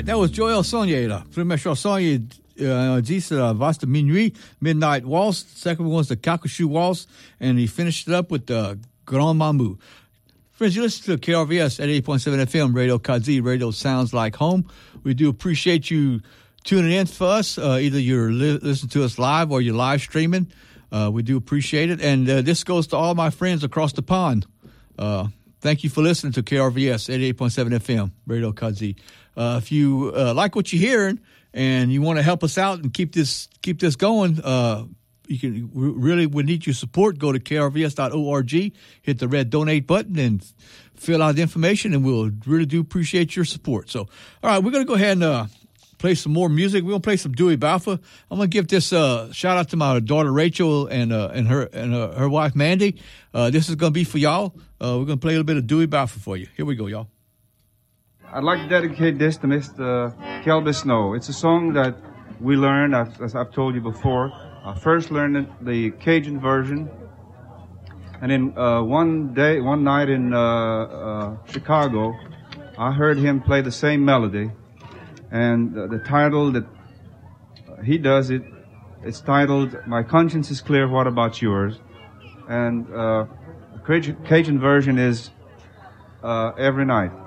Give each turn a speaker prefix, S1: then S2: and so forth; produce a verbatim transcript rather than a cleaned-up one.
S1: right, that was Joël Saunier. La première chanson, il uh, dit c'est la Valse de Minuit, Midnight Waltz. Second one was the Calcasieu Waltz, and he finished it up with the Grand Mamou. Friends, you listen to K R V S at eighty point seven F M, Radio Kazi. Radio sounds like home. We do appreciate you tuning in for us. Uh, either you're li- listening to us live or you're live streaming. Uh, we do appreciate it. And uh, this goes to all my friends across the pond. Uh, thank you for listening to K R V S eighty-eight point seven F M, Radio Kazi. Uh, if you uh, like what you're hearing and you want to help us out and keep this keep this going, uh, you can we really would need your support. Go to K R V S dot org, hit the red donate button, and fill out the information, and we'll really do appreciate your support. So, all right, we're going to go ahead and uh, play some more music. We're going to play some Dewey Balfour. I'm going to give this uh, shout out to my daughter Rachel and uh, and her and uh, her wife Mandy. Uh, this is going to be for y'all. Uh, we're going to play a little bit of Dewey Balfour for you. Here we go, y'all.
S2: I'd like to dedicate this to Mister Kelby Snow. It's a song that we learned, as, as I've told you before. I first learned it, the Cajun version, and then uh, one day, one night in uh, uh, Chicago, I heard him play the same melody, and uh, the title that he does it, it's titled "My Conscience Is Clear, What About Yours?" And uh, the Cajun version is uh, "Every Night."